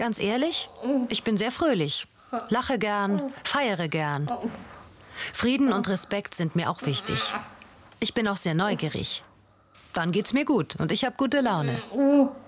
Ganz ehrlich, ich bin sehr fröhlich. Lache gern, feiere gern. Frieden und Respekt sind mir auch wichtig. Ich bin auch sehr neugierig. Dann geht's mir gut und ich habe gute Laune.